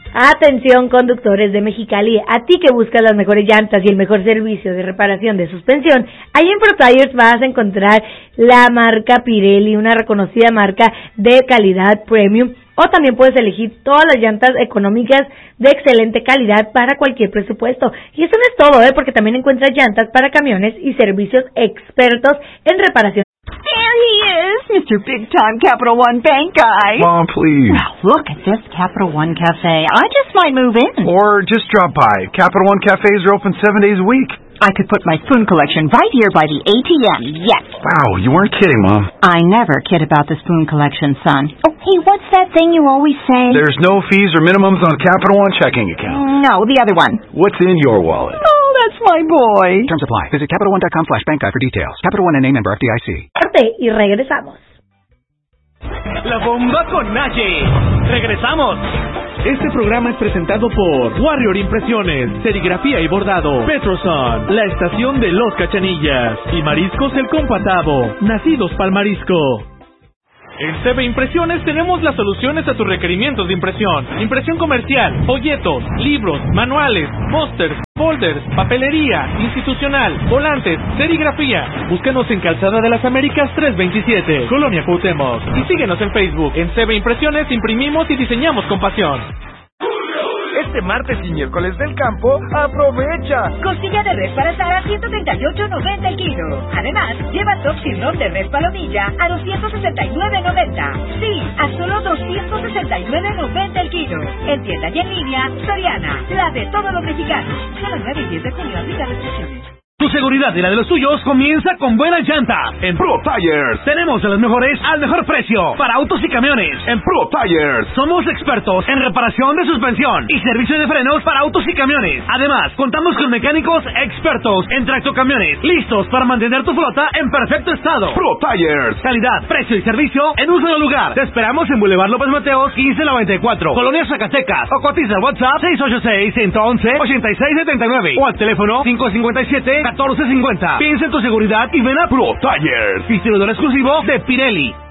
Atención conductores de Mexicali, a ti que buscas las mejores llantas y el mejor servicio de reparación de suspensión, ahí en Pro Tires vas a encontrar la marca Pirelli, una reconocida marca de calidad premium, o también puedes elegir todas las llantas económicas de excelente calidad para cualquier presupuesto. Y eso no es todo, porque también encuentras llantas para camiones y servicios expertos en reparación. There he is, Mr. Big Time Capital One Bank guy. Mom, please. Well, look at this Capital One Cafe. I just might move in. Or just drop by. Capital One cafes are open 7 days a week. I could put my spoon collection right here by the ATM, yes. Wow, you weren't kidding, Mom. I never kid about the spoon collection, son. Oh, hey, what's that thing you always say? There's no fees or minimums on a Capital One checking account. No, the other one. What's in your wallet? Oh, that's my boy. Terms apply. Visit CapitalOne.com/bankguide for details. Capital One NA, member FDIC. Y regresamos. La bomba con Naye. Regresamos. Este programa es presentado por Warrior Impresiones, Serigrafía y Bordado, Petroson, la estación de Los Cachanillas y Mariscos El Compatado, nacidos pa'l marisco. En CB Impresiones tenemos las soluciones a tus requerimientos de impresión. Impresión comercial, folletos, libros, manuales, pósters, folders, papelería, institucional, volantes, serigrafía. Búscanos en Calzada de las Américas 327, Colonia Cuauhtémoc. Y síguenos en Facebook. En CB Impresiones imprimimos y diseñamos con pasión. Este martes y miércoles del campo, aprovecha. Costilla de res para asar a $138.90 el kilo. Además, lleva top sirloin de res palomilla a $269.90. Sí, a solo $269.90 el kilo. En tienda y en línea, Soriana, la de todos los mexicanos. Solo 9 y 10 de junio, aplica restricciones. Tu seguridad y la de los tuyos comienza con buenas llantas. En Pro Tires tenemos de las mejores al mejor precio para autos y camiones. En Pro Tires somos expertos en reparación de suspensión y servicio de frenos para autos y camiones. Además, contamos con mecánicos expertos en tractocamiones, listos para mantener tu flota en perfecto estado. Pro Tires, calidad, precio y servicio en un solo lugar. Te esperamos en Boulevard López Mateos 1594, Colonia Zacatecas, o cotiza al WhatsApp 686-111-8679 o al teléfono 557-1450. Piensa en tu seguridad y ven a Pro Tires, distribuidor exclusivo de Pirelli.